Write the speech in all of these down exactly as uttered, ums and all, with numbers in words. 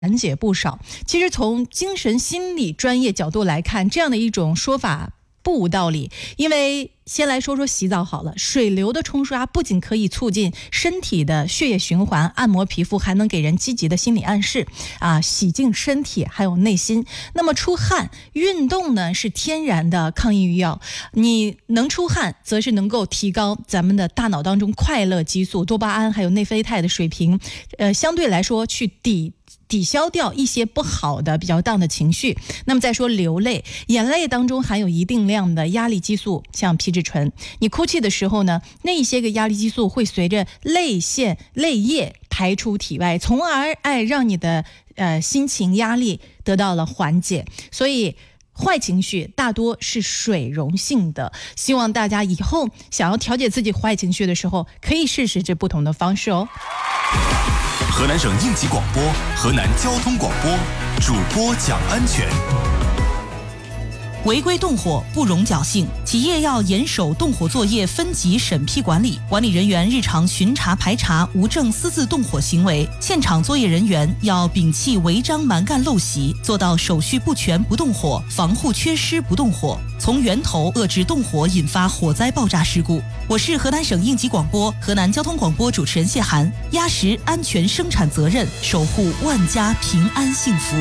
缓解不少。其实从精神心理专业角度来看，这样的一种说法不无道理。因为先来说说洗澡好了，水流的冲刷不仅可以促进身体的血液循环，按摩皮肤，还能给人积极的心理暗示啊，洗净身体还有内心。那么出汗运动呢是天然的抗抑郁药，你能出汗则是能够提高咱们的大脑当中快乐激素多巴胺还有内啡肽的水平，呃，相对来说去抵抵消掉一些不好的比较荡的情绪。那么再说流泪，眼泪当中含有一定量的压力激素，像皮质醇。你哭泣的时候呢，那一些个压力激素会随着泪腺泪液排出体外，从而哎让你的呃心情压力得到了缓解。所以坏情绪大多是水溶性的，希望大家以后想要调节自己坏情绪的时候，可以试试这不同的方式哦。 河南省应急广播，河南交通广播，主播讲安全。 违规动火不容侥幸，企业要严守动火作业分级审批管理，管理人员日常巡查排查无证私自动火行为，现场作业人员要摒弃违章蛮干陋习，做到手续不全不动火，防护缺失不动火，从源头遏制动火引发火灾爆炸事故。我是河南省应急广播、河南交通广播主持人谢涵，压实安全生产责任，守护万家平安幸福。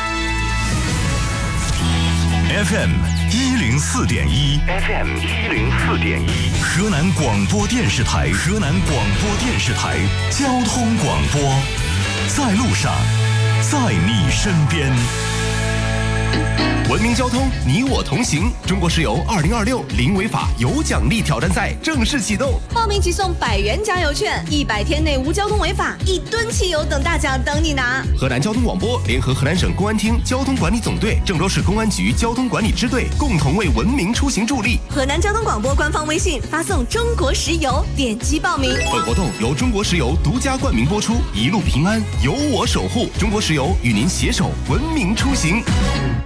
F M 一零四点一 ，F M 一零四点一，河南广播电视台，河南广播电视台交通广播，在路上，在你身边。文明交通，你我同行。中国石油二零二六零违法有奖励挑战赛正式启动， 报名即送百元加油券，一百天内无交通违法，一吨汽油等大奖等你拿。 河南交通广播联合河南省公安厅交通管理总队、郑州市公安局交通管理支队共同为文明出行助力。 河南交通广播官方微信发送中国石油，点击报名。 本活动由中国石油独家冠名播出，一路平安，有我守护。中国石油与您携手文明出行。